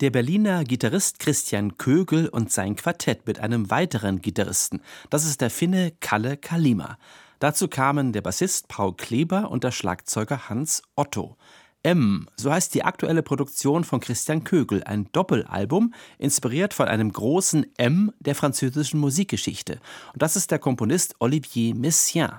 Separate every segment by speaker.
Speaker 1: Der Berliner Gitarrist Christian Kögel und sein Quartett mit einem weiteren Gitarristen. Das ist der Finne Kalle Kalima. Dazu kamen der Bassist Paul Kleber und der Schlagzeuger Hans Otto. M, so heißt die aktuelle Produktion von Christian Kögel, ein Doppelalbum, inspiriert von einem großen M der französischen Musikgeschichte. Und das ist der Komponist Olivier Messiaen.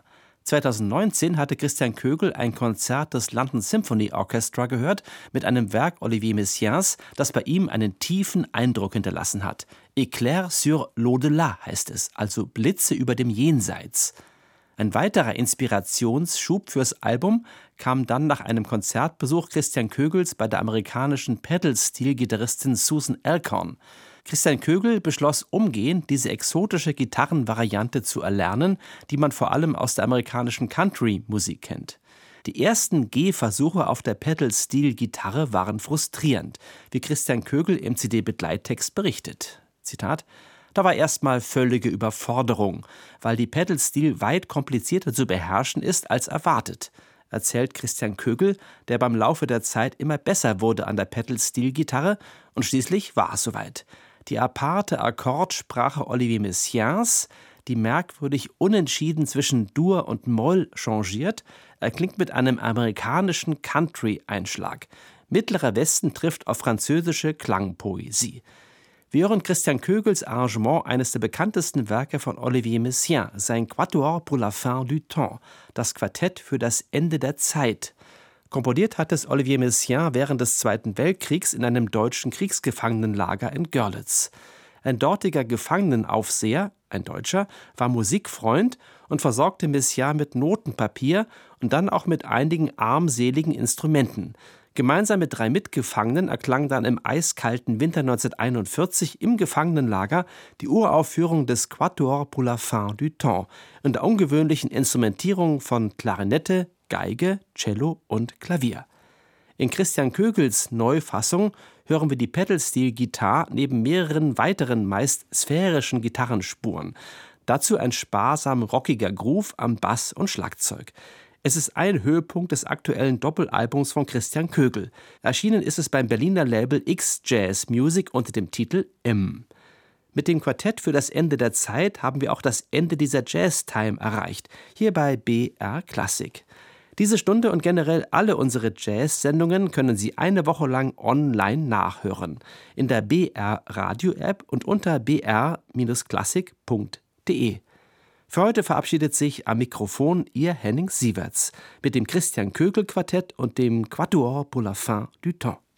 Speaker 1: 2019 hatte Christian Kögel ein Konzert des London Symphony Orchestra gehört mit einem Werk Olivier Messiaens, das bei ihm einen tiefen Eindruck hinterlassen hat. Éclairs sur l'au-delà heißt es, also Blitze über dem Jenseits. Ein weiterer Inspirationsschub fürs Album kam dann nach einem Konzertbesuch Christian Kögels bei der amerikanischen Pedal-Steel-Gitarristin Susan Alcorn. Christian Kögel beschloss umgehend, diese exotische Gitarrenvariante zu erlernen, die man vor allem aus der amerikanischen Country-Musik kennt. Die ersten Gehversuche auf der Pedal-Steel-Gitarre waren frustrierend, wie Christian Kögel im CD-Begleittext berichtet. Zitat: Da war erstmal völlige Überforderung, weil die Pedal-Steel weit komplizierter zu beherrschen ist als erwartet, erzählt Christian Kögel, der beim Laufe der Zeit immer besser wurde an der Pedal-Steel-Gitarre, und schließlich war es soweit. Die aparte Akkordsprache Olivier Messiaens, die merkwürdig unentschieden zwischen Dur und Moll changiert, erklingt mit einem amerikanischen Country-Einschlag. Mittlerer Westen trifft auf französische Klangpoesie. Wir hören Christian Kögels Arrangement eines der bekanntesten Werke von Olivier Messiaen, sein Quatuor pour la fin du temps, das Quartett für das Ende der Zeit. Komponiert hat es Olivier Messiaen während des Zweiten Weltkriegs in einem deutschen Kriegsgefangenenlager in Görlitz. Ein dortiger Gefangenenaufseher, ein Deutscher, war Musikfreund und versorgte Messiaen mit Notenpapier und dann auch mit einigen armseligen Instrumenten. Gemeinsam mit 3 Mitgefangenen erklang dann im eiskalten Winter 1941 im Gefangenenlager die Uraufführung des Quatuor pour la fin du temps in der ungewöhnlichen Instrumentierung von Klarinette, Geige, Cello und Klavier. In Christian Kögels Neufassung hören wir die Pedal-Steel-Gitarre neben mehreren weiteren, meist sphärischen Gitarrenspuren. Dazu ein sparsam rockiger Groove am Bass und Schlagzeug. Es ist ein Höhepunkt des aktuellen Doppelalbums von Christian Kögel. Erschienen ist es beim Berliner Label X-Jazz Music unter dem Titel M. Mit dem Quartett für das Ende der Zeit haben wir auch das Ende dieser Jazz-Time erreicht, hier bei BR Klassik. Diese Stunde und generell alle unsere Jazz-Sendungen können Sie eine Woche lang online nachhören. In der BR Radio-App und unter br-klassik.de. Für heute verabschiedet sich am Mikrofon Ihr Henning Sieverts mit dem Christian Kögel Quartett und dem Quatuor pour la fin du temps.